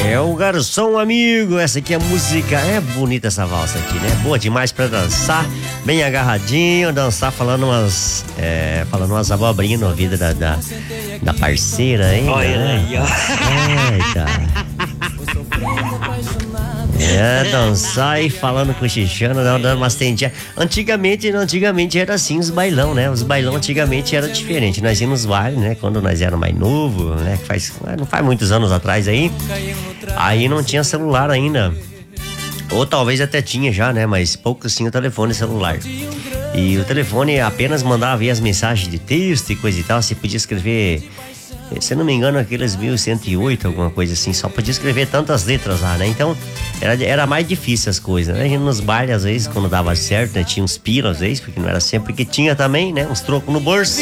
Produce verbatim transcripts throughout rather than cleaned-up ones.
É o garçom amigo, essa aqui é a música, é bonita essa valsa aqui, né? Boa demais pra dançar, bem agarradinho, dançar falando umas, é, falando umas abobrinhas na vida da, da, da parceira, hein? Olha né? aí, ó. Eita. É, dançar e falando com o Xixano, dando umas tendinhas. Antigamente, antigamente era assim os bailão, né? Os bailão antigamente era diferente. Nós íamos nos bailes, né? Quando nós éramos mais novos, né? Faz, não faz muitos anos atrás aí. Aí não tinha celular ainda. Ou talvez até tinha já, né? Mas poucos tinham telefone celular. E o telefone apenas mandava aí as mensagens de texto e coisa e tal. Você podia escrever, se eu não me engano, aqueles mil cento e oito, alguma coisa assim. Só podia escrever tantas letras lá, né? Então, era, era mais difícil as coisas, né? A gente nos bailes, às vezes, quando dava certo, né? Tinha uns pila, às vezes, porque não era sempre que tinha também, né? Uns trocos no bolso.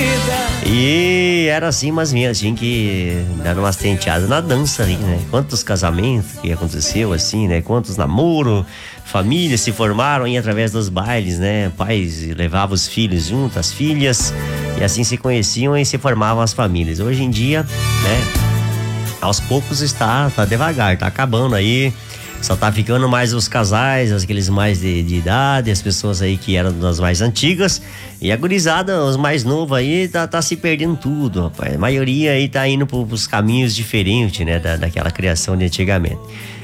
E era assim, mas minha, tinha que dar umas tenteadas na dança ali, né? Quantos casamentos que aconteceu, assim, né? Quantos namoros, famílias se formaram aí através dos bailes, né? Pais levavam os filhos junto, as filhas, e assim se conheciam e se formavam as famílias. Hoje em dia, né? Aos poucos está, tá devagar, tá acabando aí. Só tá ficando mais os casais, aqueles mais de, de idade, as pessoas aí que eram das mais antigas. E a gurizada, os mais novos aí, tá, tá se perdendo tudo, rapaz. A maioria aí tá indo pro, pros caminhos diferentes, né? Da, daquela criação de antigamente.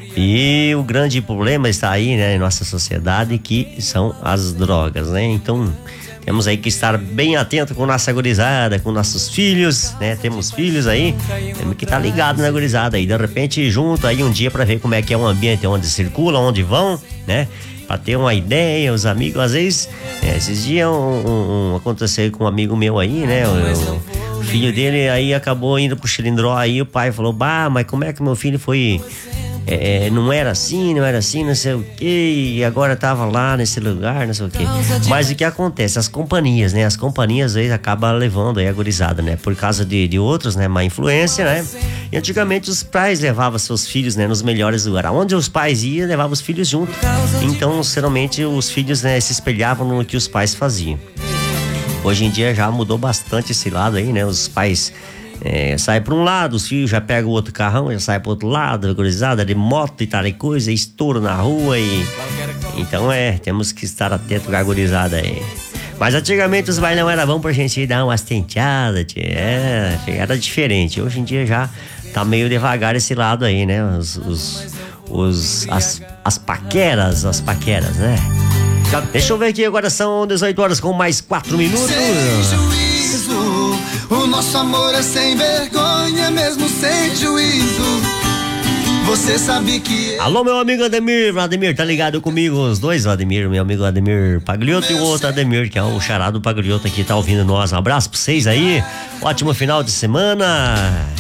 E o grande problema está aí, né? Em nossa sociedade, que são as drogas, né? Então, temos aí que estar bem atento com nossa gurizada, com nossos filhos, né? Temos filhos aí, temos que estar ligado na gurizada aí. De repente, junto aí um dia para ver como é que é o ambiente, onde circulam, onde vão, né? Para ter uma ideia, os amigos, às vezes, é, esses dias um, um, um, aconteceu com um amigo meu aí, né? O, o filho dele aí acabou indo pro Chilindró aí, o pai falou, bah, mas como é que meu filho foi... É, não era assim, não era assim, não sei o que, e agora tava lá nesse lugar, não sei o que. Mas o que acontece? As companhias, né? As companhias às vezes acabam levando aí a gurizada, né? Por causa de, de outros, né? Má influência, né? E antigamente os pais levavam seus filhos, né? Nos melhores lugares. Onde os pais iam, levavam os filhos junto. Então, geralmente, os filhos, né? Se espelhavam no que os pais faziam. Hoje em dia já mudou bastante esse lado aí, né? Os pais... É, sai para um lado, os filhos já pegam o outro carrão, já sai para outro lado, gurizada de moto e tal e coisa, estouro na rua e... Então é, temos que estar atento com a gurizada aí. Mas antigamente os bailão era bom pra gente dar umas tenteadas, é, era diferente. Hoje em dia já tá meio devagar esse lado aí, né? Os, os, os, as, as paqueras, as paqueras, né? Deixa eu ver aqui, agora são dezoito horas com mais quatro minutos. Sem juízo, o nosso amor é sem vergonha, mesmo sem juízo. Você sabe que... Alô, meu amigo Ademir, Ademir, tá ligado comigo? Os dois, Ademir, meu amigo Ademir Pagliotto e o outro Ademir, que é o charado Pagliotto aqui, tá ouvindo nós. Um abraço pra vocês aí, ótimo final de semana.